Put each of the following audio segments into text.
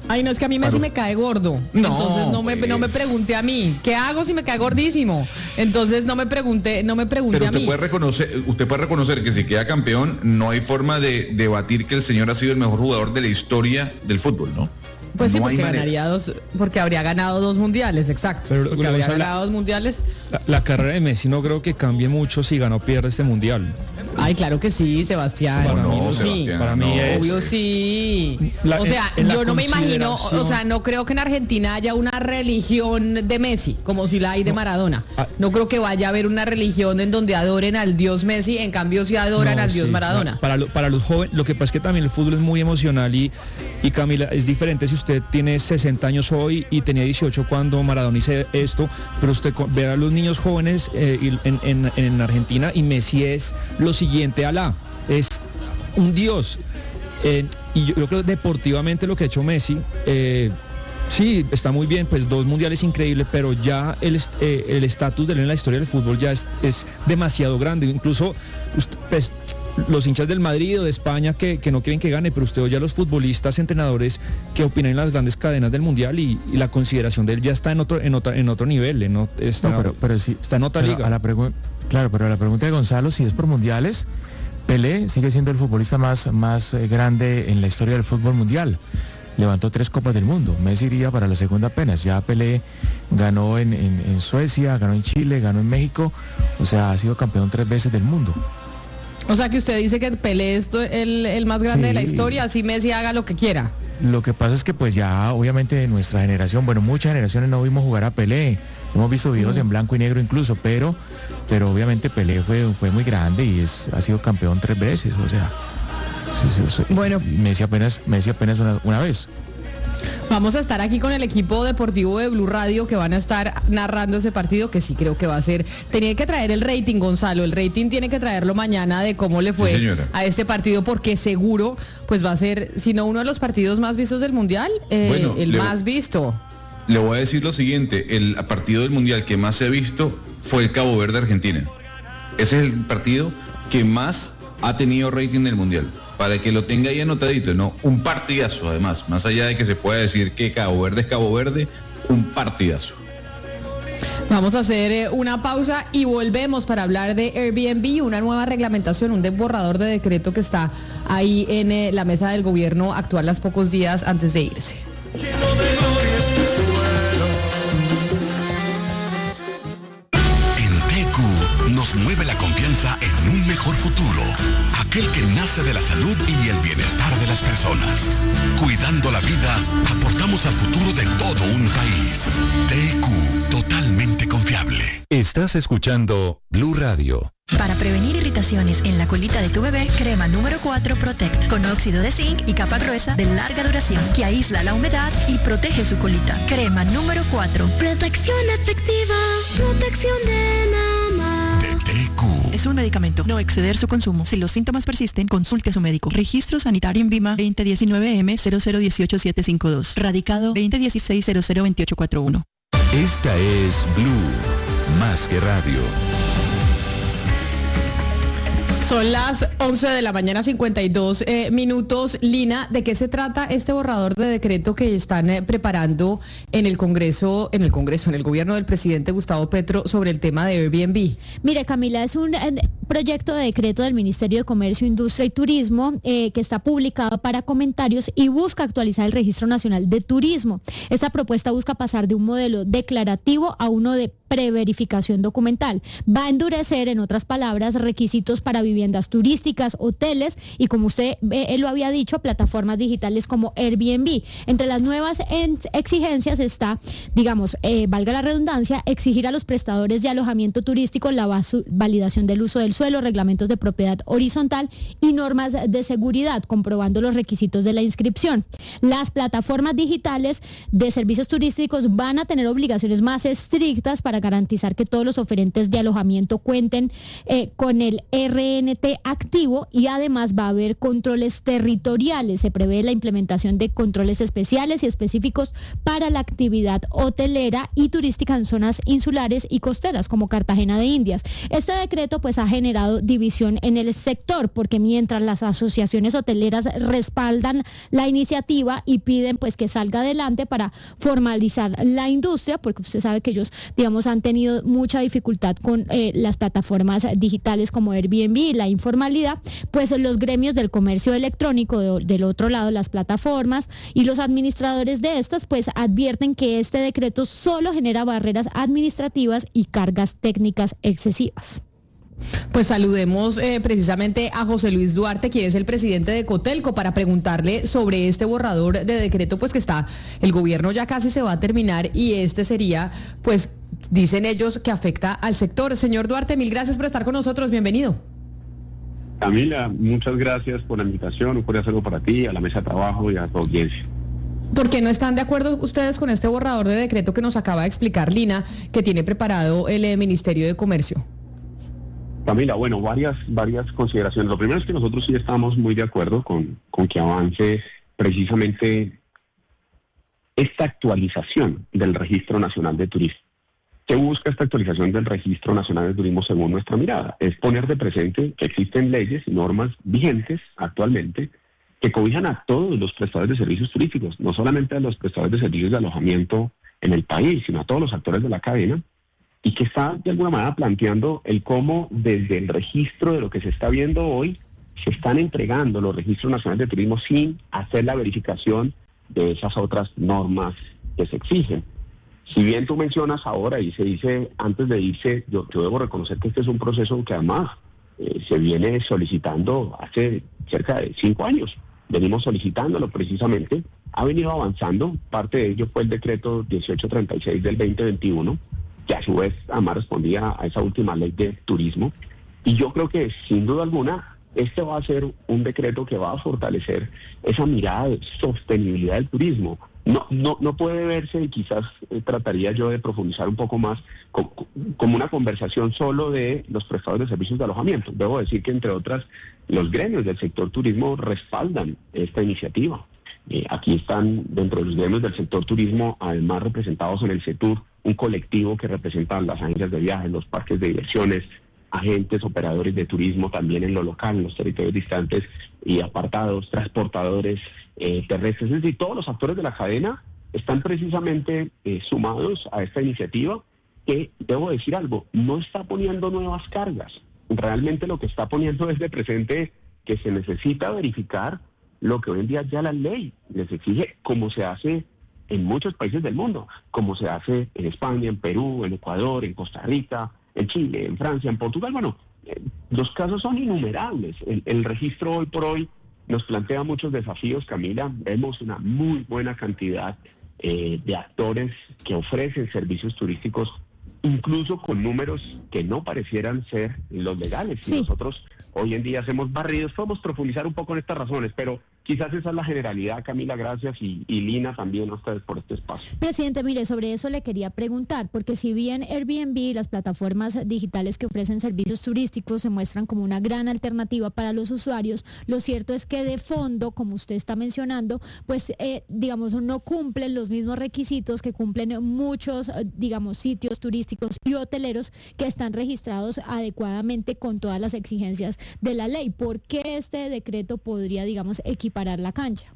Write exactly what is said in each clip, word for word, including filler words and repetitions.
Ay, no, es que a mí Messi me cae gordo. No, entonces no me, pues. no me pregunté a mí. ¿Qué hago si me cae gordísimo? Entonces no me pregunté, no me pregunté Pero a usted mí. puede reconocer, usted puede reconocer que si queda campeón, no hay forma de debatir que el señor ha sido el mejor jugador de la historia del fútbol, ¿no? Pues sí, No hay porque manera. ganaría dos, porque habría ganado dos mundiales, exacto. Pero, porque pero, habría o sea, ganado dos mundiales. La, la carrera de Messi no creo que cambie mucho si gana o pierde este mundial. Ay, claro que sí, Sebastián. ¿Cómo no, obvio sí. Sebastián? Para mí No, es- Obvio sí. La- o sea, en- en la yo no me imagino, consideración- o sea, no creo que en Argentina haya una religión de Messi, como si la hay de Maradona. Ah. No creo que vaya a haber una religión en donde adoren al dios Messi, en cambio sí adoran No, al dios sí, Maradona. no, para, lo- para los jóvenes, lo que pasa es que también el fútbol es muy emocional y, y Camila, es diferente si usted tiene sesenta años hoy y tenía dieciocho cuando Maradona hizo esto, pero usted co- ve a los niños jóvenes eh, y en, en- en Argentina y Messi es lo siguiente a la, es un dios. Eh, y yo, yo creo que deportivamente lo que ha hecho Messi, eh, sí, está muy bien, pues dos mundiales increíbles, pero ya el est- eh, el estatus de él en la historia del fútbol ya es, es demasiado grande. Incluso usted, pues, los hinchas del Madrid o de España que, que no quieren que gane, pero usted oye a los futbolistas, entrenadores que opinan en las grandes cadenas del mundial y, y la consideración de él ya está en otro, en otra, en otro nivel, en, ot- está, No, pero, pero sí, está en otra pero liga. a la pregu- claro, pero a la pregunta de Gonzalo, si es por mundiales, Pelé sigue siendo el futbolista más, más eh, grande en la historia del fútbol mundial. Levantó tres copas del mundo. Messi iría para la segunda apenas. Ya Pelé ganó en, en- en Suecia, ganó en Chile, ganó en México. O sea, ha sido campeón tres veces del mundo. O sea que usted dice que Pelé es to- el, el más grande de la Sí. historia, así Messi haga lo que quiera. Lo que pasa es que pues ya obviamente nuestra generación, bueno, muchas generaciones no vimos jugar a Pelé, hemos visto videos en blanco y negro incluso, pero, pero obviamente Pelé fue, fue muy grande y es, ha sido campeón tres veces, o sea, sí, sí, sí. Bueno. Y Messi apenas, Messi apenas una, una vez. Vamos a estar aquí con el equipo deportivo de Blue Radio que van a estar narrando ese partido, que sí creo que va a ser. Tenía que traer el rating, Gonzalo. El rating tiene que traerlo mañana de cómo le fue Sí, señora. a este partido, porque seguro pues va a ser, si no uno de los partidos más vistos del Mundial, eh, Bueno, el le- más visto. Le voy a decir lo siguiente, el partido del Mundial que más se ha visto fue el Cabo Verde-Argentina. Ese es el partido que más ha tenido rating del Mundial. Para que lo tenga ahí anotadito, ¿no? Un partidazo, además. Más allá de que se pueda decir que Cabo Verde es Cabo Verde, un partidazo. Vamos a hacer eh, una pausa y volvemos para hablar de Airbnb, una nueva reglamentación, un de- borrador de decreto que está ahí en eh, la mesa del gobierno actual, a pocos días antes de irse. En T Q nos mueve la confianza en un mejor futuro, aquel que nace de la salud y el bienestar de las personas. Cuidando la vida, aportamos al futuro de todo un país. T Q, totalmente confiable. Estás escuchando Blue Radio. Para prevenir irritaciones en la colita de tu bebé, crema número cuatro Protect, con óxido de zinc y capa gruesa de larga duración, que aísla la humedad y protege su colita. Crema número cuatro. Protección efectiva, protección de mamá. De T Q. Es un medicamento. No exceder su consumo. Si los síntomas persisten, consulte a su médico. Registro sanitario en Vima veinte diecinueve M cero cero uno ocho siete cinco dos. Radicado veinte dieciséis cero cero veintiocho cuarenta y uno. Esta es Blue, más que radio. Son las once de la mañana, cincuenta y dos eh, minutos. Lina, ¿de qué se trata este borrador de decreto que están eh, preparando en el Congreso, en el Congreso, en el gobierno del presidente Gustavo Petro sobre el tema de Airbnb? Mire, Camila, es un eh, proyecto de decreto del Ministerio de Comercio, Industria y Turismo eh, que está publicado para comentarios y busca actualizar el Registro Nacional de Turismo. Esta propuesta busca pasar de un modelo declarativo a uno de preverificación documental. Va a endurecer, en otras palabras, requisitos para viviendas turísticas, hoteles y, como usted eh, él lo había dicho, plataformas digitales como Airbnb. Entre las nuevas en- exigencias está, digamos, eh, valga la redundancia, exigir a los prestadores de alojamiento turístico la vasu- validación del uso del suelo, reglamentos de propiedad horizontal y normas de seguridad, comprobando los requisitos de la inscripción. Las plataformas digitales de servicios turísticos van a tener obligaciones más estrictas para garantizar que todos los oferentes de alojamiento cuenten eh, con el R N T activo y además va a haber controles territoriales. Se prevé la implementación de controles especiales y específicos para la actividad hotelera y turística en zonas insulares y costeras como Cartagena de Indias. Este decreto pues ha generado división en el sector porque mientras las asociaciones hoteleras respaldan la iniciativa y piden pues que salga adelante para formalizar la industria, porque usted sabe que ellos digamos han tenido mucha dificultad con eh, las plataformas digitales como Airbnb y la informalidad, pues los gremios del comercio electrónico de, del otro lado, las plataformas y los administradores de estas pues advierten que este decreto solo genera barreras administrativas y cargas técnicas excesivas. Pues saludemos eh, precisamente a José Luis Duarte, quien es el presidente de Cotelco, para preguntarle sobre este borrador de decreto, pues que está, el gobierno ya casi se va a terminar y este sería, pues dicen ellos que afecta al sector. Señor Duarte, mil gracias por estar con nosotros, bienvenido. Camila, muchas gracias por la invitación, por hacerlo para ti, a la mesa de trabajo y a tu audiencia. ¿Por qué no están de acuerdo ustedes con este borrador de decreto que nos acaba de explicar Lina, que tiene preparado el eh, Ministerio de Comercio? Camila, bueno, varias varias consideraciones. Lo primero es que nosotros sí estamos muy de acuerdo con, con que avance precisamente esta actualización del Registro Nacional de Turismo. ¿Qué busca esta actualización del Registro Nacional de Turismo según nuestra mirada? Es poner de presente que existen leyes y normas vigentes actualmente que cobijan a todos los prestadores de servicios turísticos, no solamente a los prestadores de servicios de alojamiento en el país, sino a todos los actores de la cadena, y que está de alguna manera planteando el cómo desde el registro de lo que se está viendo hoy se están entregando los registros nacionales de turismo sin hacer la verificación de esas otras normas que se exigen. Si bien tú mencionas ahora y se dice antes de irse, yo, yo debo reconocer que este es un proceso que además eh, se viene solicitando hace cerca de cinco años. Venimos solicitándolo precisamente, ha venido avanzando, parte de ello fue el decreto dieciocho treinta y seis del veinte veintiuno, que a su vez además respondía a esa última ley de turismo. Y yo creo que sin duda alguna este va a ser un decreto que va a fortalecer esa mirada de sostenibilidad del turismo. No, no, no puede verse, y quizás eh, trataría yo de profundizar un poco más, como, como una conversación solo de los prestadores de servicios de alojamiento. Debo decir que, entre otras, los gremios del sector turismo respaldan esta iniciativa. Eh, aquí están, dentro de los gremios del sector turismo, además representados en el CETUR, un colectivo que representa las agencias de viajes, los parques de diversiones, agentes, operadores de turismo también en lo local, en los territorios distantes y apartados, transportadores eh, terrestres, es decir, todos los actores de la cadena están precisamente eh, sumados a esta iniciativa que, debo decir algo, no está poniendo nuevas cargas. Realmente lo que está poniendo es de presente que se necesita verificar lo que hoy en día ya la ley les exige, como se hace en muchos países del mundo, como se hace en España, en Perú, en Ecuador, en Costa Rica, en Chile, en Francia, en Portugal. Bueno, eh, los casos son innumerables. El, el registro hoy por hoy nos plantea muchos desafíos, Camila. Vemos una muy buena cantidad eh, de actores que ofrecen servicios turísticos, incluso con números que no parecieran ser los legales. Sí. Y nosotros hoy en día hacemos barridos. Podemos profundizar un poco en estas razones, pero quizás esa es la generalidad, Camila, gracias, y, y Lina también a ustedes por este espacio. Presidente, mire, sobre eso le quería preguntar, porque si bien Airbnb y las plataformas digitales que ofrecen servicios turísticos se muestran como una gran alternativa para los usuarios, lo cierto es que de fondo, como usted está mencionando, pues eh, digamos no cumplen los mismos requisitos que cumplen muchos, digamos, sitios turísticos y hoteleros que están registrados adecuadamente con todas las exigencias de la ley. ¿Por qué este decreto podría, digamos, equipar la cancha?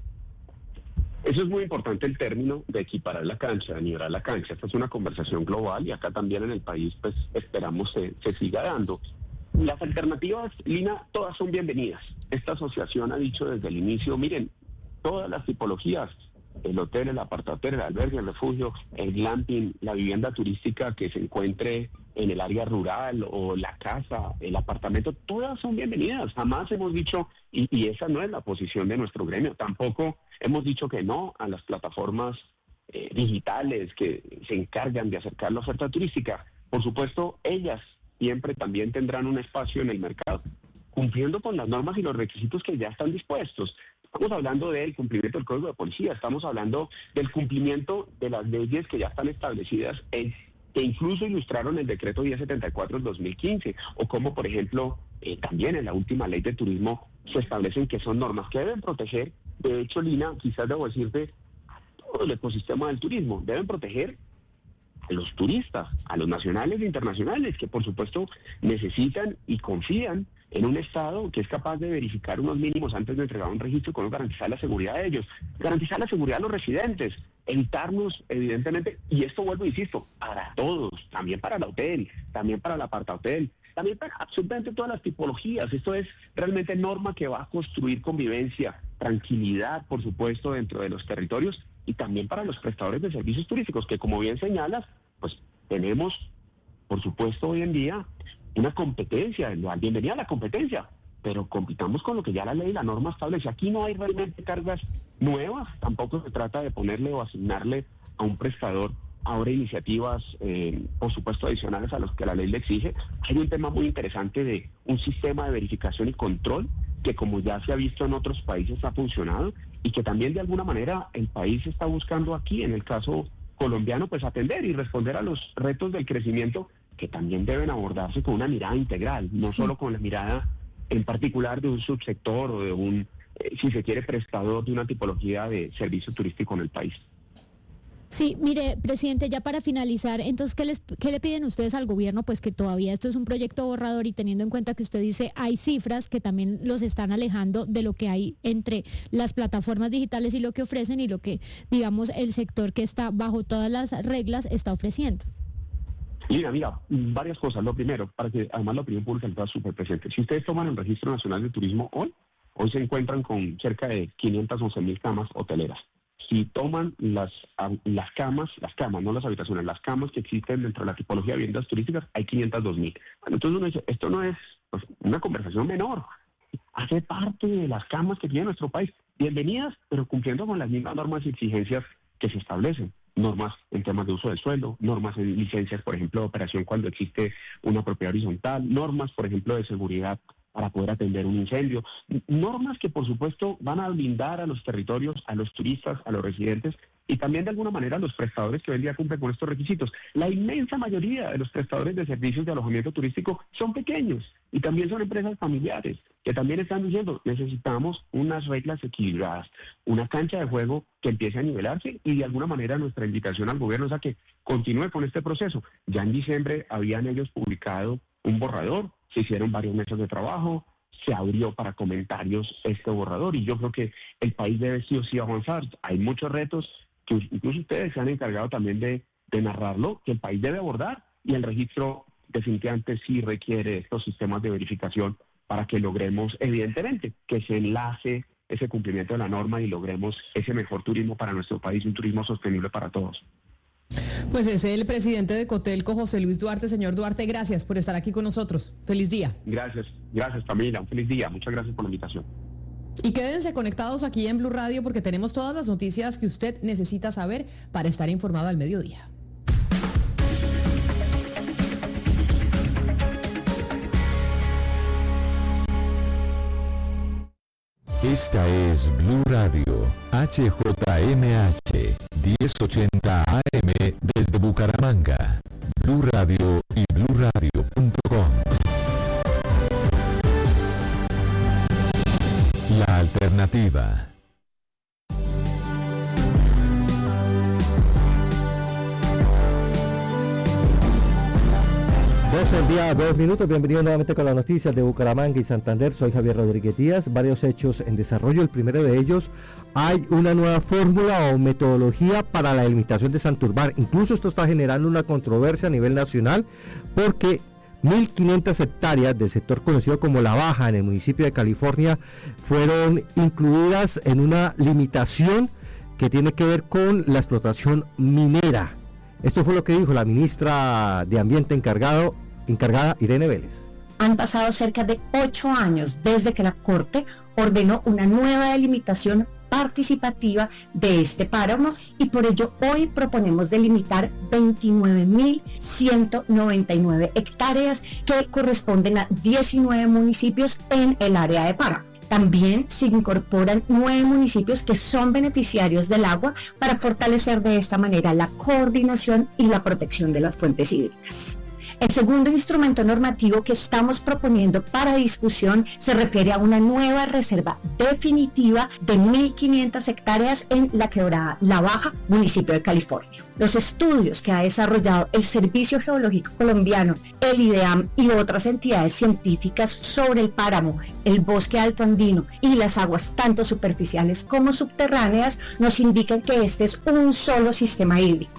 Eso es muy importante, el término de equiparar la cancha, de nivelar la cancha. Esta es una conversación global y acá también en el país pues esperamos se, se siga dando. Las alternativas, Lina, todas son bienvenidas. Esta asociación ha dicho desde el inicio, miren, todas las tipologías, el hotel, el apartahotel, el albergue, el refugio, el glamping, la vivienda turística que se encuentre en el área rural o la casa, el apartamento, todas son bienvenidas. Jamás hemos dicho, y, y esa no es la posición de nuestro gremio, tampoco hemos dicho que no a las plataformas eh, digitales que se encargan de acercar la oferta turística. Por supuesto, ellas siempre también tendrán un espacio en el mercado, cumpliendo con las normas y los requisitos que ya están dispuestos. Estamos hablando del cumplimiento del Código de Policía, estamos hablando del cumplimiento de las leyes que ya están establecidas en que incluso ilustraron el decreto diez setenta y cuatro del dos mil quince, o como por ejemplo eh, también en la última ley de turismo se establecen que son normas que deben proteger. De hecho, Lina, quizás debo decirte, a todo el ecosistema del turismo, deben proteger a los turistas, a los nacionales e internacionales, que por supuesto necesitan y confían en un Estado que es capaz de verificar unos mínimos antes de entregar un registro y con garantizar la seguridad de ellos, garantizar la seguridad de los residentes, evitarnos, evidentemente, y esto vuelvo, insisto, para todos, también para el hotel, también para el apartahotel, también para absolutamente todas las tipologías. Esto es realmente norma que va a construir convivencia, tranquilidad, por supuesto, dentro de los territorios, y también para los prestadores de servicios turísticos, que como bien señalas, pues tenemos, por supuesto, hoy en día una competencia, bienvenida a la competencia, pero compitamos con lo que ya la ley y la norma establece. Aquí no hay realmente cargas nuevas, tampoco se trata de ponerle o asignarle a un prestador ahora iniciativas, eh, por supuesto, adicionales a los que la ley le exige. Hay un tema muy interesante de un sistema de verificación y control que, como ya se ha visto en otros países, ha funcionado y que también de alguna manera el país está buscando aquí, en el caso colombiano, pues atender y responder a los retos del crecimiento que también deben abordarse con una mirada integral, no sí. solo con la mirada en particular de un subsector o de un, eh, si se quiere, prestador de una tipología de servicio turístico en el país. Sí, mire, presidente, ya para finalizar, entonces, ¿qué, les, qué le piden ustedes al gobierno? Pues que todavía esto es un proyecto borrador y teniendo en cuenta que usted dice hay cifras que también los están alejando de lo que hay entre las plataformas digitales y lo que ofrecen y lo que, digamos, el sector que está bajo todas las reglas está ofreciendo. Mira, mira, varias cosas. Lo primero, para que además la opinión pública está súper presente. Si ustedes toman el Registro Nacional de Turismo hoy, hoy se encuentran con cerca de quinientas once mil camas hoteleras. Si toman las, las camas, las camas, no las habitaciones, las camas que existen dentro de la tipología de viviendas turísticas, hay quinientas dos mil. Bueno, entonces uno dice, esto no es pues, una conversación menor. Hace parte de las camas que tiene nuestro país. Bienvenidas, pero cumpliendo con las mismas normas y exigencias que se establecen. Normas en temas de uso del suelo, normas en licencias, por ejemplo, de operación cuando existe una propiedad horizontal, normas, por ejemplo, de seguridad para poder atender un incendio, normas que por supuesto van a blindar a los territorios, a los turistas, a los residentes y también de alguna manera a los prestadores que hoy en día cumplen con estos requisitos. La inmensa mayoría de los prestadores de servicios de alojamiento turístico son pequeños y también son empresas familiares que también están diciendo necesitamos unas reglas equilibradas, una cancha de juego que empiece a nivelarse y de alguna manera nuestra invitación al gobierno es a que continúe con este proceso. Ya en diciembre habían ellos publicado un borrador, se hicieron varios meses de trabajo, se abrió para comentarios este borrador y yo creo que el país debe sí o sí avanzar. Hay muchos retos que incluso ustedes se han encargado también de, de narrarlo, que el país debe abordar y el registro definitivamente sí requiere estos sistemas de verificación para que logremos, evidentemente, que se enlace ese cumplimiento de la norma y logremos ese mejor turismo para nuestro país, un turismo sostenible para todos. Pues es el presidente de Cotelco, José Luis Duarte. Señor Duarte, gracias por estar aquí con nosotros. Feliz día. Gracias, gracias Camila, un feliz día. Muchas gracias por la invitación. Y quédense conectados aquí en Blue Radio porque tenemos todas las noticias que usted necesita saber para estar informado al mediodía. Esta es Blue Radio, H J M H, diez ochenta A M desde Bucaramanga. Blue Radio y blue radio punto com. La alternativa. doce del día, dos minutos. Bienvenidos nuevamente con las noticias de Bucaramanga y Santander. Soy Javier Rodríguez Díaz. Varios hechos en desarrollo. El primero de ellos, hay una nueva fórmula o metodología para la delimitación de Santurbán. Incluso esto está generando una controversia a nivel nacional porque mil quinientas hectáreas del sector conocido como La Baja en el municipio de California fueron incluidas en una limitación que tiene que ver con la explotación minera. Esto fue lo que dijo la ministra de Ambiente encargado, encargada Irene Vélez. Han pasado cerca de ocho años desde que la Corte ordenó una nueva delimitación participativa de este páramo y por ello hoy proponemos delimitar veintinueve mil ciento noventa y nueve hectáreas que corresponden a diecinueve municipios en el área de páramo. También se incorporan nueve municipios que son beneficiarios del agua para fortalecer de esta manera la coordinación y la protección de las fuentes hídricas. El segundo instrumento normativo que estamos proponiendo para discusión se refiere a una nueva reserva definitiva de mil quinientas hectáreas en la Quebrada La Baja, municipio de California. Los estudios que ha desarrollado el Servicio Geológico Colombiano, el IDEAM y otras entidades científicas sobre el páramo, el bosque alto andino y las aguas tanto superficiales como subterráneas nos indican que este es un solo sistema hídrico.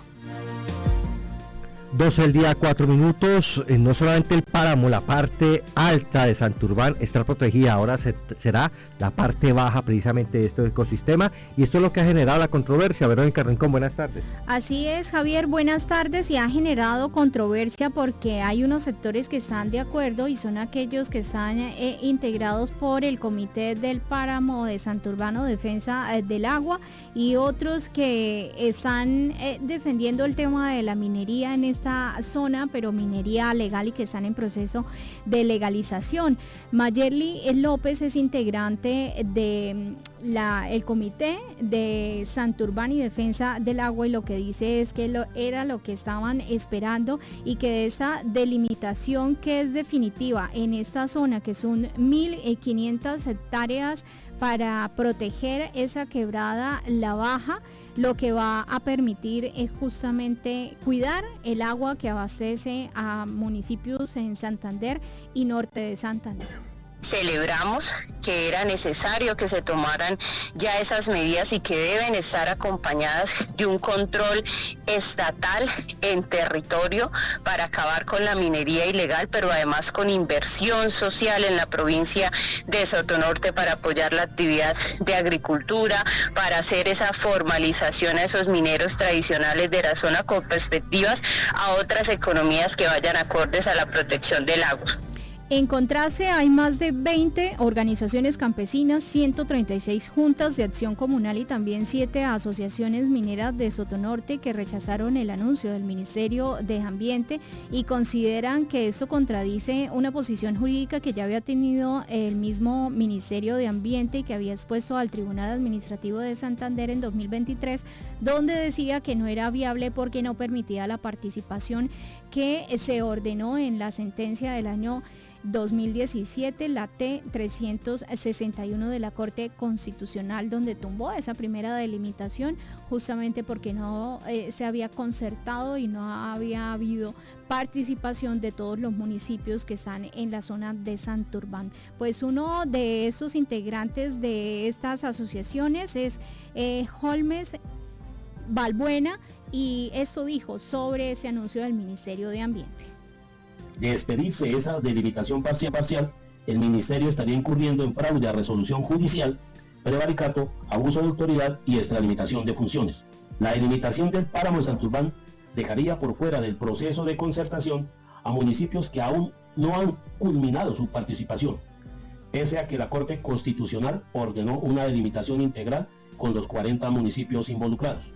doce del día, cuatro minutos. Eh, no solamente el páramo, la parte alta de Santurbán está protegida, ahora se, será la parte baja precisamente de este ecosistema, y esto es lo que ha generado la controversia. Verónica Rincón, buenas tardes. Así es, Javier, buenas tardes, y ha generado controversia porque hay unos sectores que están de acuerdo y son aquellos que están eh, integrados por el Comité del Páramo de Santurbán o Defensa eh, del Agua, y otros que están eh, defendiendo el tema de la minería en este esta zona, pero minería legal y que están en proceso de legalización. Mayerly López es integrante de la, el Comité de Santurbán y Defensa del Agua, y lo que dice es que lo, era lo que estaban esperando, y que de esa delimitación que es definitiva en esta zona, que son mil quinientas hectáreas para proteger esa quebrada La Baja, lo que va a permitir es justamente cuidar el agua que abastece a municipios en Santander y norte de Santander. Celebramos que era necesario que se tomaran ya esas medidas y que deben estar acompañadas de un control estatal en territorio para acabar con la minería ilegal, pero además con inversión social en la provincia de Sotonorte para apoyar la actividad de agricultura, para hacer esa formalización a esos mineros tradicionales de la zona con perspectivas a otras economías que vayan acordes a la protección del agua. En contraste, hay más de veinte organizaciones campesinas, ciento treinta y seis juntas de acción comunal y también siete asociaciones mineras de Sotonorte que rechazaron el anuncio del Ministerio de Ambiente y consideran que eso contradice una posición jurídica que ya había tenido el mismo Ministerio de Ambiente y que había expuesto al Tribunal Administrativo de Santander en dos mil veintitrés, donde decía que no era viable porque no permitía la participación que se ordenó en la sentencia del año dos mil diecisiete, la T trescientos sesenta y uno de la Corte Constitucional, donde tumbó esa primera delimitación justamente porque no eh, se había concertado y no había habido participación de todos los municipios que están en la zona de Santurbán. Pues uno de esos integrantes de estas asociaciones es eh, Holmes Balbuena, y esto dijo sobre ese anuncio del Ministerio de Ambiente. De expedirse esa delimitación parcial, parcial, el Ministerio estaría incurriendo en fraude a resolución judicial, prevaricato, abuso de autoridad y extralimitación de funciones. La delimitación del páramo de Santurbán dejaría por fuera del proceso de concertación a municipios que aún no han culminado su participación, pese a que la Corte Constitucional ordenó una delimitación integral con los cuarenta municipios involucrados.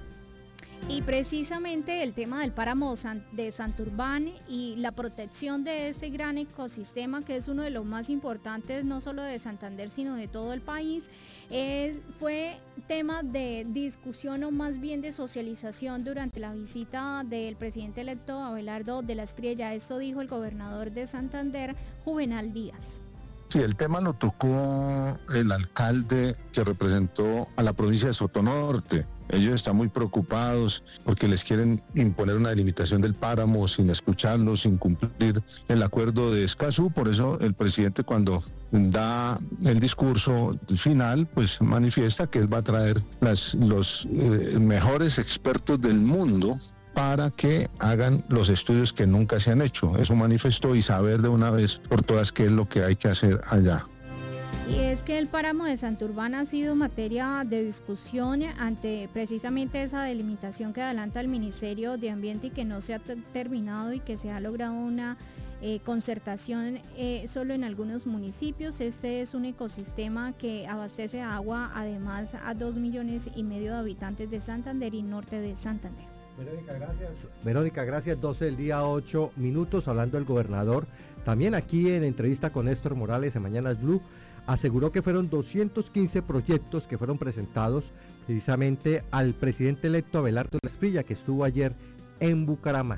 Y precisamente el tema del páramo de Santurbán y la protección de este gran ecosistema, que es uno de los más importantes no solo de Santander sino de todo el país, es, fue tema de discusión o más bien de socialización durante la visita del presidente electo Abelardo de la Espriella. Esto dijo el gobernador de Santander, Juvenal Díaz. Sí, el tema lo tocó el alcalde que representó a la provincia de Sotonorte. Ellos están muy preocupados porque les quieren imponer una delimitación del páramo sin escucharlos, sin cumplir el acuerdo de Escazú. Por eso el presidente, cuando da el discurso final, pues manifiesta que él va a traer las, los eh, mejores expertos del mundo para que hagan los estudios que nunca se han hecho. Eso manifestó, y saber de una vez por todas qué es lo que hay que hacer allá. Y es que el páramo de Santurbán ha sido materia de discusión ante precisamente esa delimitación que adelanta el Ministerio de Ambiente y que no se ha terminado, y que se ha logrado una eh, concertación eh, solo en algunos municipios. Este es un ecosistema que abastece agua además a dos millones y medio de habitantes de Santander y norte de Santander. Verónica, gracias. Verónica, gracias. doce del día, ocho minutos, hablando del gobernador. También aquí en entrevista con Néstor Morales en Mañanas Blue, aseguró que fueron doscientos quince proyectos que fueron presentados precisamente al presidente electo Abelardo de la Espriella, que estuvo ayer en Bucaramanga.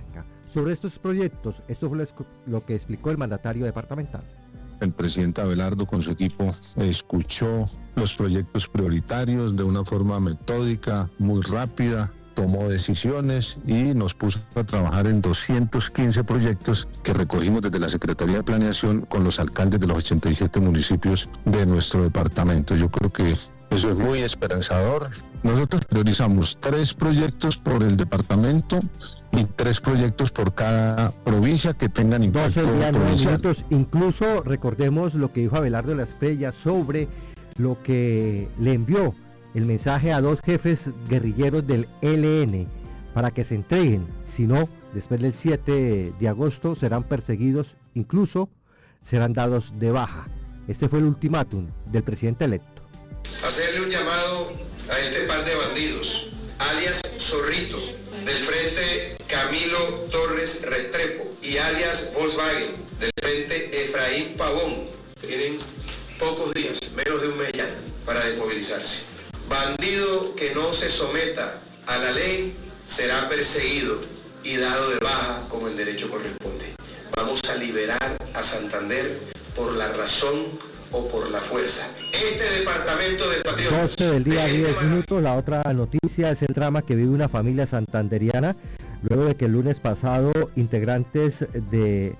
sobre estos proyectos. Esto fue lo que explicó el mandatario departamental. El presidente Abelardo con su equipo escuchó los proyectos prioritarios de una forma metódica, muy rápida, tomó decisiones y nos puso a trabajar en doscientos quince proyectos que recogimos desde la Secretaría de Planeación con los alcaldes de los ochenta y siete municipios de nuestro departamento. Yo creo que eso es muy esperanzador. Nosotros priorizamos tres proyectos por el departamento y tres proyectos por cada provincia que tengan impacto provincial. Minutos. Incluso recordemos lo que dijo Abelardo Lasprilla sobre lo que le envió el mensaje a dos jefes guerrilleros del E L N para que se entreguen, si no, después del siete de agosto serán perseguidos, incluso serán dados de baja. Este fue el ultimátum del presidente electo. Hacerle un llamado a este par de bandidos, alias Zorrito, del frente Camilo Torres Restrepo y alias Volkswagen, del frente Efraín Pavón. Tienen pocos días, menos de un mes ya, para desmovilizarse. Bandido que no se someta a la ley será perseguido y dado de baja como el derecho corresponde. Vamos a liberar a Santander por la razón o por la fuerza. Este departamento de patriotas. doce del día, diez minutos. La otra noticia es el drama que vive una familia santanderiana luego de que el lunes pasado integrantes de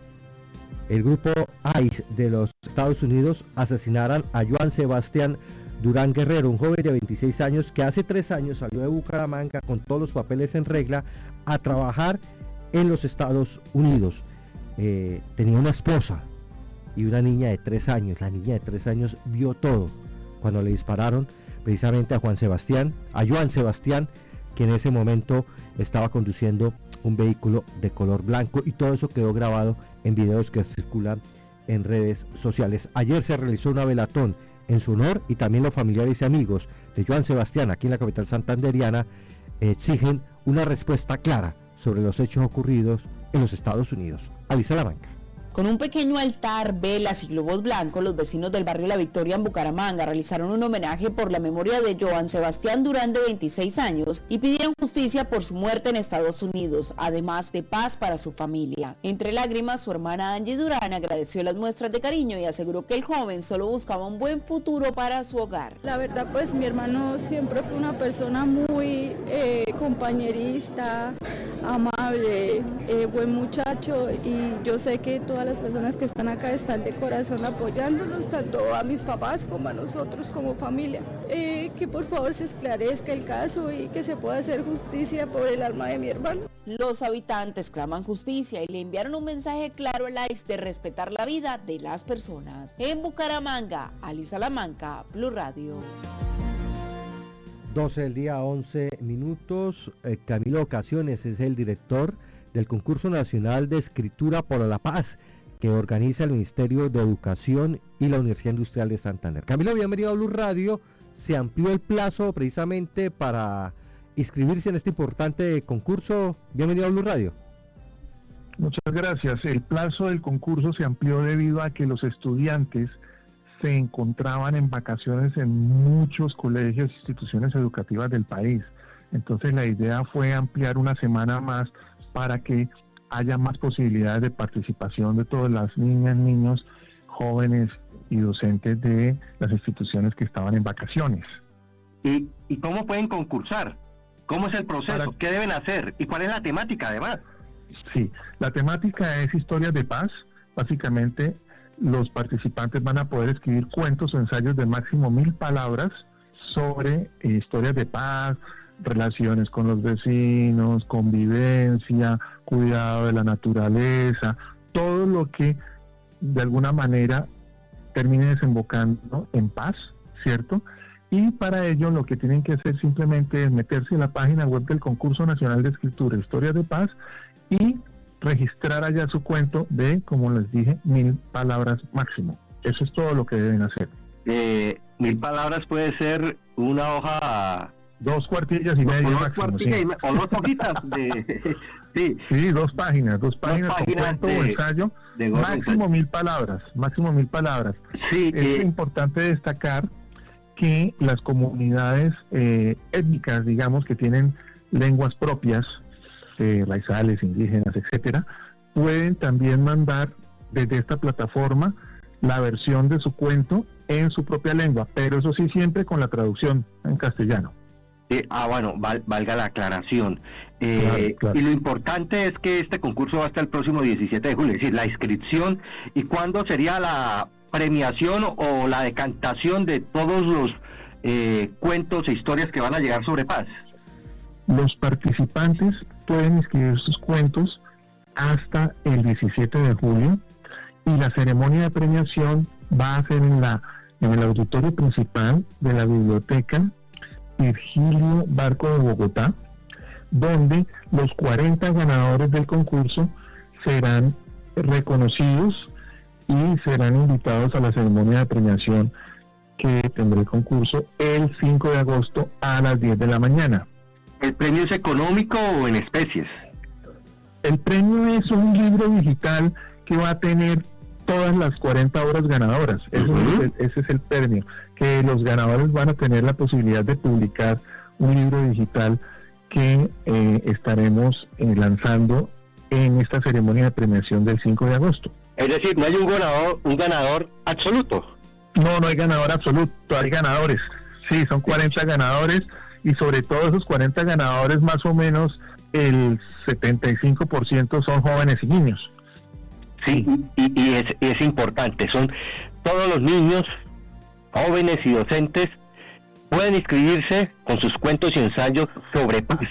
el grupo I C E de los Estados Unidos asesinaran a Joan Sebastián Durán Guerrero, un joven de veintiséis años que hace tres años salió de Bucaramanga con todos los papeles en regla a trabajar en los Estados Unidos. Eh, tenía una esposa y una niña de tres años. La niña de tres años vio todo cuando le dispararon precisamente a Juan Sebastián, a Joan Sebastián, que en ese momento estaba conduciendo un vehículo de color blanco, y todo eso quedó grabado en videos que circulan en redes sociales. Ayer se realizó una velatón en su honor y también los familiares y amigos de Joan Sebastián aquí en la capital santanderiana exigen una respuesta clara sobre los hechos ocurridos en los Estados Unidos. Alisa Salamanca. Con un pequeño altar, velas y globos blancos, los vecinos del barrio La Victoria en Bucaramanga realizaron un homenaje por la memoria de Joan Sebastián Durán, de veintiséis años, y pidieron justicia por su muerte en Estados Unidos, además de paz para su familia. Entre lágrimas, su hermana Angie Durán agradeció las muestras de cariño y aseguró que el joven solo buscaba un buen futuro para su hogar. La verdad, pues mi hermano siempre fue una persona muy eh, compañerista, amable, eh, buen muchacho, y yo sé que todas las personas que están acá están de corazón apoyándonos, tanto a mis papás como a nosotros como familia. Eh, que por favor se esclarezca el caso y que se pueda hacer justicia por el alma de mi hermano. Los habitantes claman justicia y le enviaron un mensaje claro al I C E de respetar la vida de las personas. En Bucaramanga, Alisa Salamanca, Blue Radio. doce del día, once minutos. Eh, Camilo Ocasiones es el director del Concurso Nacional de Escritura por la Paz que organiza el Ministerio de Educación y la Universidad Industrial de Santander. Camilo, bienvenido a Blue Radio. Se amplió el plazo precisamente para inscribirse en este importante concurso. Bienvenido a Blue Radio. Muchas gracias. El plazo del concurso se amplió debido a que los estudiantes se encontraban en vacaciones en muchos colegios e instituciones educativas del país. Entonces la idea fue ampliar una semana más para que haya más posibilidades de participación de todas las niñas, niños, jóvenes y docentes de las instituciones que estaban en vacaciones. ¿Y, y cómo pueden concursar? ¿Cómo es el proceso? Para... ¿Qué deben hacer? ¿Y cuál es la temática además? Sí, la temática es historias de paz. Básicamente los participantes van a poder escribir cuentos o ensayos de máximo mil palabras sobre eh, historias de paz, relaciones con los vecinos, convivencia, cuidado de la naturaleza, todo lo que de alguna manera termine desembocando en paz, ¿cierto? Y para ello lo que tienen que hacer simplemente es meterse en la página web del Concurso Nacional de Escritura Historias de Paz y registrar allá su cuento de, como les dije, mil palabras máximo. Eso es todo lo que deben hacer. Eh, mil palabras puede ser una hoja... Dos cuartillas y media dos máximo, cuartillas sí. y me, o dos hojitas de... sí. sí, dos páginas, dos páginas, dos páginas con cuento de, o ensayo, de máximo mil palabras, máximo mil palabras. Sí, es eh, importante destacar que las comunidades eh, étnicas, digamos, que tienen lenguas propias, eh, raizales, indígenas, etcétera, pueden también mandar desde esta plataforma la versión de su cuento en su propia lengua, pero eso sí siempre con la traducción en castellano. Eh, ah, bueno, val, valga la aclaración. Eh, claro, claro. Y lo importante es que este concurso va hasta el próximo diecisiete de julio, es decir, la inscripción. ¿Y cuándo sería la premiación o la decantación de todos los eh, cuentos e historias que van a llegar sobre paz? Los participantes pueden inscribir sus cuentos hasta el diecisiete de julio y la ceremonia de premiación va a ser en, la, en el auditorio principal de la biblioteca Virgilio Barco de Bogotá, donde los cuarenta ganadores del concurso serán reconocidos y serán invitados a la ceremonia de premiación que tendrá el concurso el cinco de agosto a las diez de la mañana. ¿El premio es económico o en especies? El premio es un libro digital que va a tener todas las cuarenta obras ganadoras. Eso uh-huh. es el, ese es el premio, que los ganadores van a tener la posibilidad de publicar un libro digital que eh, estaremos eh, lanzando en esta ceremonia de premiación del cinco de agosto. Es decir, no hay un ganador, un ganador absoluto. No, no hay ganador absoluto, hay ganadores. Sí, son cuarenta ganadores y sobre todo esos cuarenta ganadores más o menos el setenta y cinco por ciento son jóvenes y niños. Sí, y, y es, es importante, son todos los niños, jóvenes y docentes pueden inscribirse con sus cuentos y ensayos sobre paz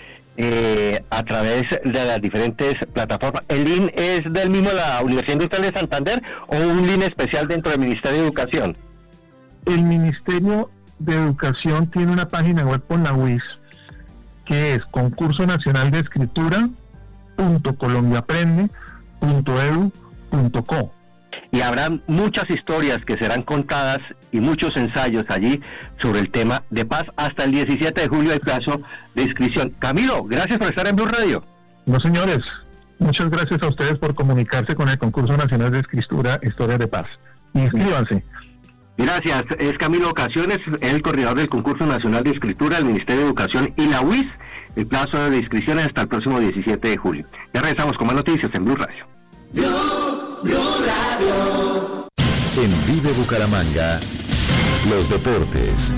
eh, a través de las diferentes plataformas. ¿El link es del mismo de la Universidad Industrial de Santander o un link especial dentro del Ministerio de Educación? El Ministerio de Educación tiene una página web con la U I S que es concurso nacional de escritura punto colombiaaprende punto edu punto co. Y habrá muchas historias que serán contadas y muchos ensayos allí sobre el tema de paz. Hasta el diecisiete de julio hay plazo de inscripción. Camilo, gracias por estar en Blue Radio. No, señores, muchas gracias a ustedes por comunicarse con el concurso nacional de escritura Historia de Paz. Inscríbanse. Gracias, es Camilo Ocasiones, el coordinador del concurso nacional de escritura del Ministerio de Educación y la U I S. El plazo de inscripción es hasta el próximo diecisiete de julio. Ya regresamos con más noticias en Blue Radio. Blue, Blue Radio. En Vive Bucaramanga, los deportes.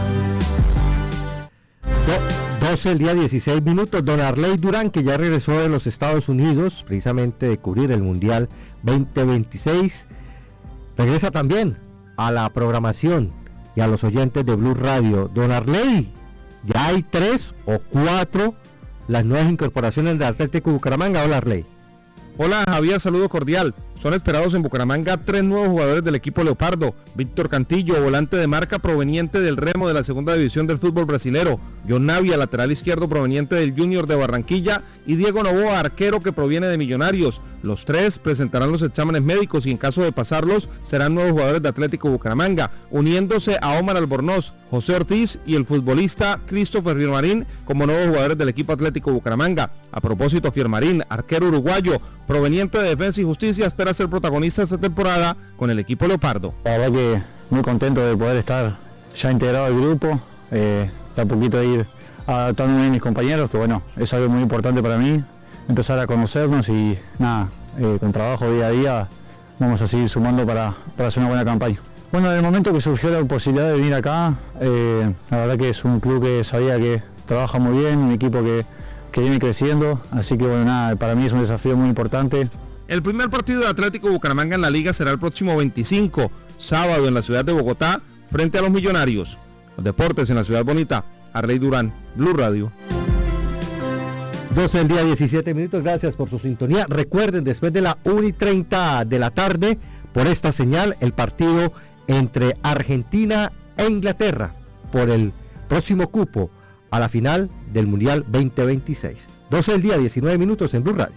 Do, doce el día dieciséis minutos. Don Arley Durán, que ya regresó de los Estados Unidos, precisamente de cubrir el Mundial veinte veintiséis, regresa también a la programación y a los oyentes de Blue Radio. Don Arley, ya hay tres o cuatro las nuevas incorporaciones del Atlético Bucaramanga. Hola, Arley. Hola, Javier, saludo cordial. Son esperados en Bucaramanga tres nuevos jugadores del equipo Leopardo. Víctor Cantillo, volante de marca proveniente del Remo de la segunda división del fútbol brasilero. John Navia, lateral izquierdo proveniente del Junior de Barranquilla. Y Diego Novoa, arquero que proviene de Millonarios. Los tres presentarán los exámenes médicos y en caso de pasarlos serán nuevos jugadores de Atlético Bucaramanga, uniéndose a Omar Albornoz, José Ortiz y el futbolista Christopher Fiermarín como nuevos jugadores del equipo Atlético Bucaramanga. A propósito, Fiermarín, arquero uruguayo proveniente de Defensa y Justicia, espera ser protagonista esta temporada con el equipo Leopardo. La verdad que muy contento de poder estar ya integrado al grupo, eh, de a poquito ir adaptándome a mis compañeros, que bueno, es algo muy importante para mí, empezar a conocernos y nada, eh, con trabajo día a día vamos a seguir sumando para, para hacer una buena campaña. Bueno, en el momento que surgió la posibilidad de venir acá, eh, la verdad que es un club que sabía que trabaja muy bien, un equipo que, que viene creciendo, así que bueno, nada, para mí es un desafío muy importante. El primer partido de Atlético Bucaramanga en la liga será el próximo veinticinco, sábado en la ciudad de Bogotá, frente a los Millonarios. Los deportes en la ciudad bonita, Arley Durán, Blue Radio. doce del día, diecisiete minutos, gracias por su sintonía. Recuerden, después de la una y treinta de la tarde, por esta señal, el partido entre Argentina e Inglaterra por el próximo cupo a la final del Mundial veinte veintiséis. doce del día, diecinueve minutos en Blue Radio.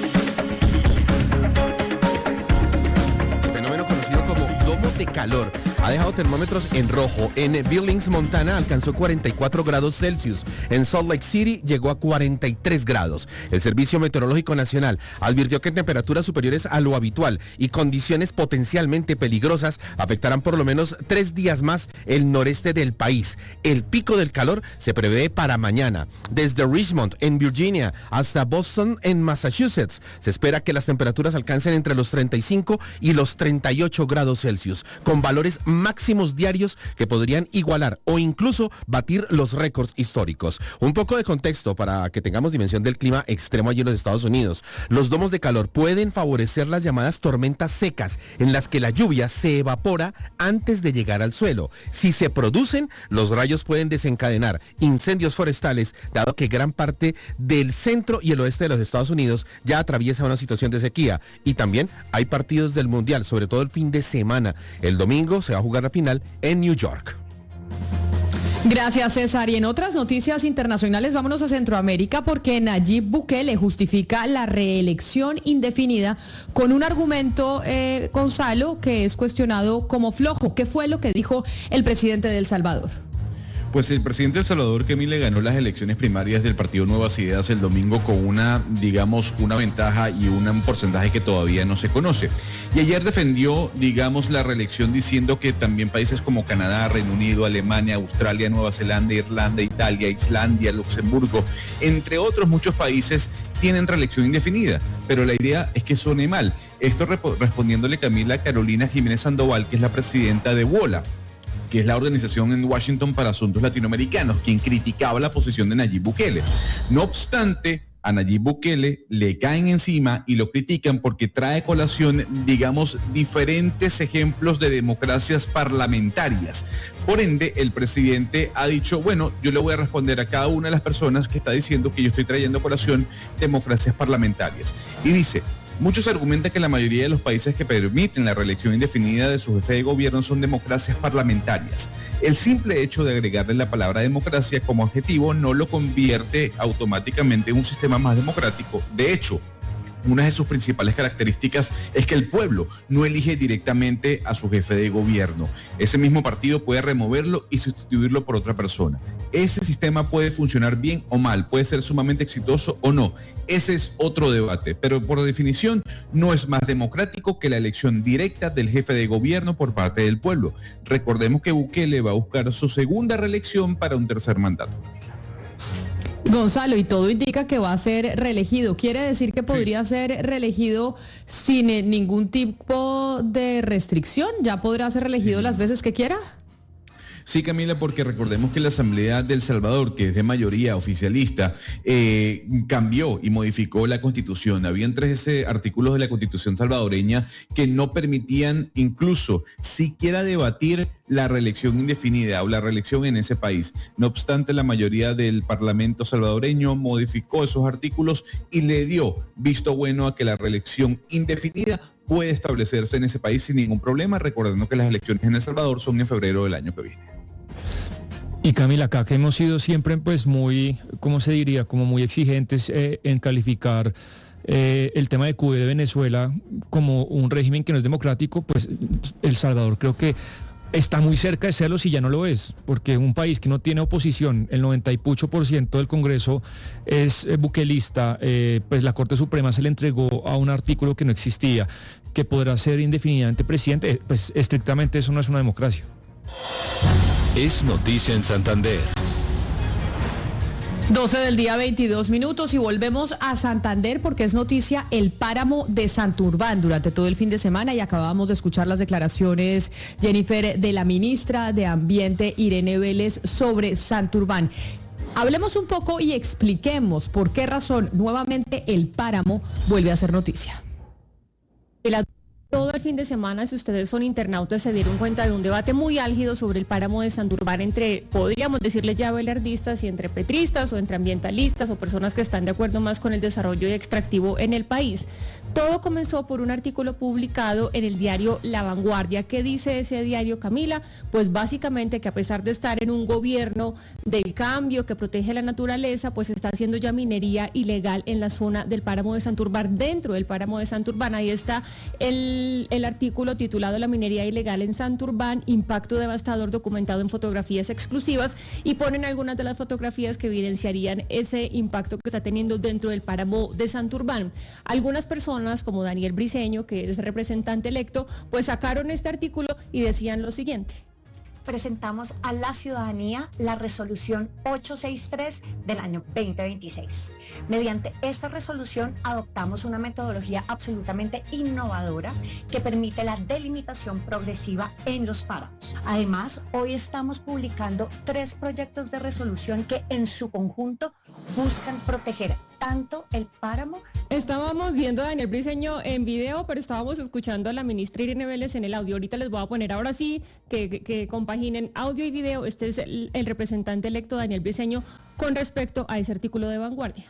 Fenómeno conocido como domo de calor. ha dejado termómetros en rojo. En Billings, Montana, alcanzó cuarenta y cuatro grados Celsius. En Salt Lake City llegó a cuarenta y tres grados. El Servicio Meteorológico Nacional advirtió que temperaturas superiores a lo habitual y condiciones potencialmente peligrosas afectarán por lo menos tres días más el noreste del país. El pico del calor se prevé para mañana. Desde Richmond, en Virginia, hasta Boston, en Massachusetts, se espera que las temperaturas alcancen entre los treinta y cinco y los treinta y ocho grados Celsius, con valores máximos diarios que podrían igualar o incluso batir los récords históricos. Un poco de contexto para que tengamos dimensión del clima extremo allí en los Estados Unidos. Los domos de calor pueden favorecer las llamadas tormentas secas, en las que la lluvia se evapora antes de llegar al suelo. Si se producen, los rayos pueden desencadenar incendios forestales, dado que gran parte del centro y el oeste de los Estados Unidos ya atraviesa una situación de sequía. Y también hay partidos del Mundial, sobre todo el fin de semana. El domingo se va a jugar la final en New York. Gracias, César. Y en otras noticias internacionales, vámonos a Centroamérica, porque Nayib Bukele justifica la reelección indefinida con un argumento, eh, Gonzalo, que es cuestionado como flojo. ¿Qué fue lo que dijo el presidente de El Salvador? Pues el presidente de El Salvador, Kemí, le ganó las elecciones primarias del partido Nuevas Ideas el domingo con una, digamos, una ventaja y un porcentaje que todavía no se conoce. Y ayer defendió, digamos, la reelección diciendo que también países como Canadá, Reino Unido, Alemania, Australia, Nueva Zelanda, Irlanda, Italia, Islandia, Luxemburgo, entre otros muchos países, tienen reelección indefinida. Pero la idea es que suene mal. Esto rep- respondiéndole Camila a Carolina Jiménez Sandoval, que es la presidenta de WOLA, que es la organización en Washington para asuntos latinoamericanos, quien criticaba la posición de Nayib Bukele. No obstante, a Nayib Bukele le caen encima y lo critican porque trae colación, digamos, diferentes ejemplos de democracias parlamentarias. Por ende, el presidente ha dicho, bueno, yo le voy a responder a cada una de las personas que está diciendo que yo estoy trayendo a colación democracias parlamentarias. Y dice: muchos argumentan que la mayoría de los países que permiten la reelección indefinida de su jefe de gobierno son democracias parlamentarias. El simple hecho de agregarle la palabra democracia como adjetivo no lo convierte automáticamente en un sistema más democrático. De hecho, una de sus principales características es que el pueblo no elige directamente a su jefe de gobierno. Ese mismo partido puede removerlo y sustituirlo por otra persona. Ese sistema puede funcionar bien o mal, puede ser sumamente exitoso o no. Ese es otro debate, pero por definición no es más democrático que la elección directa del jefe de gobierno por parte del pueblo. Recordemos que Bukele va a buscar su segunda reelección para un tercer mandato. Gonzalo, y todo indica que va a ser reelegido. ¿Quiere decir que podría sí. ser reelegido sin eh, ningún tipo de restricción? ¿Ya podrá ser reelegido sí. las veces que quiera? Sí, Camila, porque recordemos que la Asamblea de El Salvador, que es de mayoría oficialista, eh, cambió y modificó la Constitución. Habían trece artículos de la Constitución salvadoreña que no permitían incluso siquiera debatir la reelección indefinida o la reelección en ese país. No obstante, la mayoría del Parlamento salvadoreño modificó esos artículos y le dio visto bueno a que la reelección indefinida puede establecerse en ese país sin ningún problema, recordando que las elecciones en El Salvador son en febrero del año que viene. Y Camila, acá que hemos sido siempre pues muy, ¿cómo se diría? Como muy exigentes eh, en calificar eh, el tema de Cuba y de Venezuela como un régimen que no es democrático, pues El Salvador creo que está muy cerca de serlo si ya no lo es, porque un país que no tiene oposición, el noventa y ocho por ciento del Congreso es eh, buquelista, eh, pues la Corte Suprema se le entregó a un artículo que no existía, que podrá ser indefinidamente presidente, pues estrictamente eso no es una democracia. Es noticia en Santander. doce del día, veintidós minutos, y volvemos a Santander porque es noticia el páramo de Santurbán durante todo el fin de semana, y acabamos de escuchar las declaraciones, Jennifer, de la ministra de Ambiente, Irene Vélez, sobre Santurbán. Hablemos un poco y expliquemos por qué razón nuevamente el páramo vuelve a ser noticia. Todo el fin de semana, si ustedes son internautas, se dieron cuenta de un debate muy álgido sobre el páramo de Santurbán entre, podríamos decirle ya belardistas, y entre petristas o entre ambientalistas o personas que están de acuerdo más con el desarrollo extractivo en el país. Todo comenzó por un artículo publicado en el diario La Vanguardia. ¿Qué dice ese diario, Camila? Pues básicamente que a pesar de estar en un gobierno del cambio que protege la naturaleza, pues está haciendo ya minería ilegal en la zona del páramo de Santurbán, dentro del páramo de Santurbán. Ahí está el el, el artículo titulado La minería ilegal en Santurbán, impacto devastador documentado en fotografías exclusivas, y ponen algunas de las fotografías que evidenciarían ese impacto que está teniendo dentro del páramo de Santurbán. Algunas personas, como Daniel Briceño, que es representante electo, pues sacaron este artículo y decían lo siguiente. Presentamos a la ciudadanía la resolución ochocientos sesenta y tres del año veinte veintiséis. Mediante esta resolución adoptamos una metodología absolutamente innovadora que permite la delimitación progresiva en los páramos. Además, hoy estamos publicando tres proyectos de resolución que en su conjunto buscan proteger tanto el páramo. Estábamos viendo a Daniel Briceño en video, pero estábamos escuchando a la ministra Irene Vélez en el audio. Ahorita les voy a poner ahora sí que, que, que compaginen audio y video. Este es el, el representante electo Daniel Briceño con respecto a ese artículo de Vanguardia.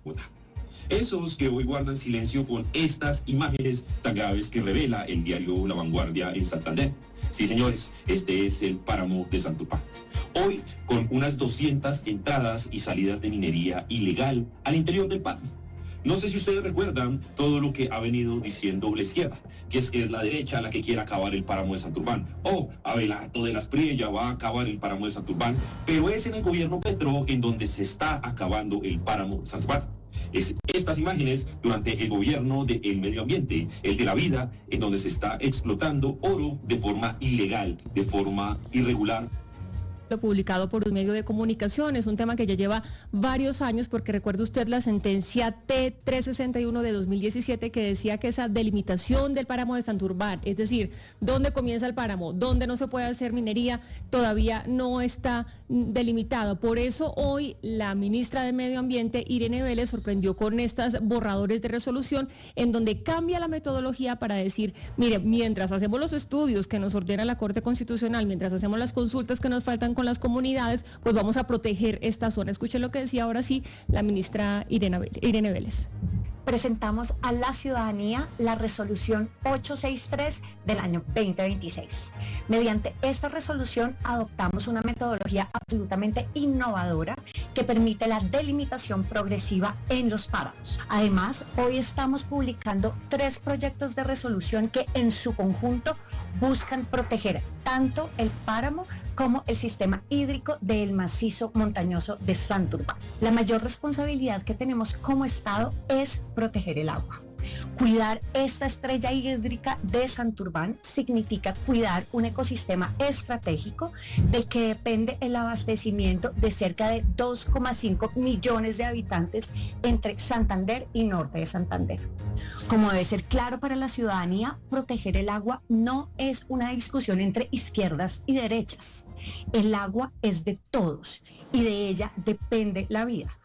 Esos que hoy guardan silencio con estas imágenes tan graves que revela el diario La Vanguardia en Santander. Sí, señores, este es el páramo de Santurbán. Hoy, con unas doscientas entradas y salidas de minería ilegal al interior del páramo. No sé si ustedes recuerdan todo lo que ha venido diciendo la izquierda, que es que es la derecha la que quiere acabar el páramo de Santurbán. O Abelardo de las Priella va a acabar el páramo de Santurbán, pero es en el gobierno Petro en donde se está acabando el páramo de Santurbán. Es estas imágenes durante el gobierno del medio ambiente, el de la vida, en donde se está explotando oro de forma ilegal, de forma irregular. Lo publicado por un medio de comunicación, es un tema que ya lleva varios años, porque recuerda usted la sentencia T trescientos sesenta y uno de dos mil diecisiete que decía que esa delimitación del páramo de Santurbán, es decir, dónde comienza el páramo, dónde no se puede hacer minería, todavía no está delimitado. Por eso hoy la ministra de Medio Ambiente, Irene Vélez, sorprendió con estas borradores de resolución en donde cambia la metodología para decir, mire, mientras hacemos los estudios que nos ordena la Corte Constitucional, mientras hacemos las consultas que nos faltan con las comunidades, pues vamos a proteger esta zona. Escuchen lo que decía ahora sí la ministra Irene Vélez. Presentamos a la ciudadanía la resolución ochocientos sesenta y tres del año veinte veintiséis. Mediante esta resolución adoptamos una metodología absolutamente innovadora que permite la delimitación progresiva en los páramos. Además, hoy estamos publicando tres proyectos de resolución que en su conjunto buscan proteger tanto el páramo como el sistema hídrico del macizo montañoso de Santurbán. La mayor responsabilidad que tenemos como Estado es proteger el agua. Cuidar esta estrella hídrica de Santurbán significa cuidar un ecosistema estratégico del que depende el abastecimiento de cerca de dos coma cinco millones de habitantes entre Santander y norte de Santander. Como debe ser claro para la ciudadanía, proteger el agua no es una discusión entre izquierdas y derechas. El agua es de todos y de ella depende la vida.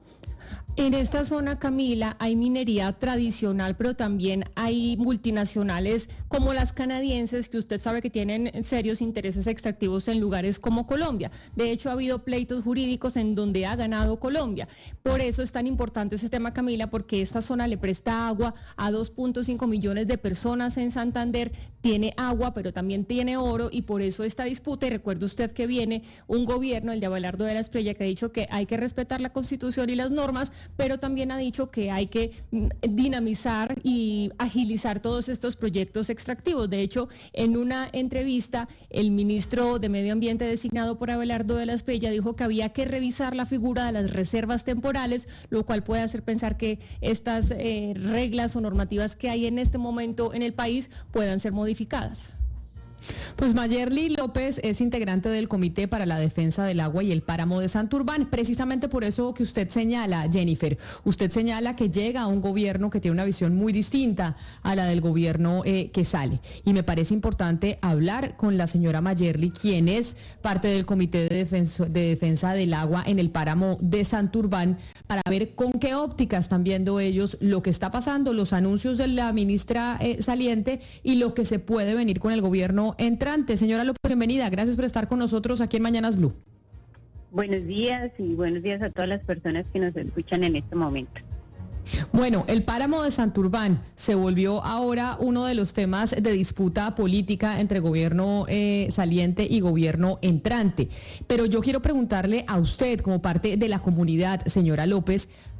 En esta zona, Camila, hay minería tradicional, pero también hay multinacionales como las canadienses, que usted sabe que tienen serios intereses extractivos en lugares como Colombia. De hecho, ha habido pleitos jurídicos en donde ha ganado Colombia. Por eso es tan importante ese tema, Camila, porque esta zona le presta agua a dos punto cinco millones de personas en Santander, tiene agua, pero también tiene oro, y por eso esta disputa. Y recuerde usted que viene un gobierno, el de Abelardo de las Priella, que ha dicho que hay que respetar la Constitución y las normas, pero también ha dicho que hay que dinamizar y agilizar todos estos proyectos extractivos. De hecho, en una entrevista, el ministro de Medio Ambiente designado por Abelardo de las Priella dijo que había que revisar la figura de las reservas temporales, lo cual puede hacer pensar que estas eh, reglas o normativas que hay en este momento en el país puedan ser modificadas. Pues Mayerly López es integrante del Comité para la Defensa del Agua y el Páramo de Santurbán. Precisamente por eso que usted señala, Jennifer, usted señala que llega a un gobierno que tiene una visión muy distinta a la del gobierno eh, que sale. Y me parece importante hablar con la señora Mayerly, quien es parte del Comité de Defensa, de Defensa del Agua en el Páramo de Santurbán, para ver con qué óptica están viendo ellos lo que está pasando, los anuncios de la ministra eh, saliente y lo que se puede venir con el gobierno entrante. Señora López, bienvenida. Gracias por estar con nosotros aquí en Mañanas Blue. Buenos días y buenos días a todas las personas que nos escuchan en este momento. Bueno, el páramo de Santurbán se volvió ahora uno de los temas de disputa política entre gobierno eh, saliente y gobierno entrante. Pero yo quiero preguntarle a usted, como parte de la comunidad, señora López,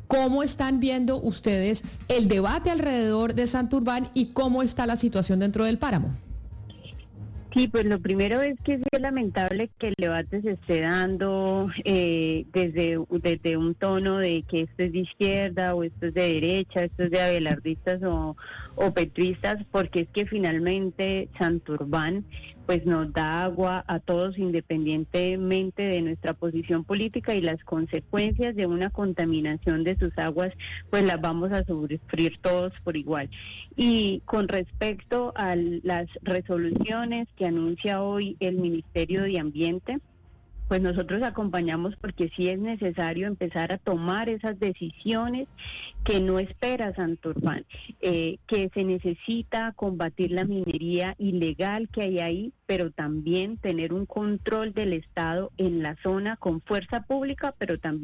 ¿Cómo están viendo ustedes el debate alrededor de Santurbán y cómo está la situación dentro del páramo? Sí, pues lo primero es que es lamentable que el debate se esté dando eh, desde, desde un tono de que esto es de izquierda o esto es de derecha, esto es de abelardistas o, o petristas, porque es que finalmente Santurbán pues nos da agua a todos independientemente de nuestra posición política, y las consecuencias de una contaminación de sus aguas pues las vamos a sufrir todos por igual. Y con respecto a las resoluciones que anuncia hoy el Ministerio de Ambiente, pues nosotros acompañamos porque sí es necesario empezar a tomar esas decisiones que no espera Santurbán, eh, que se necesita combatir la minería ilegal que hay ahí, pero también tener un control del Estado en la zona con fuerza pública, pero también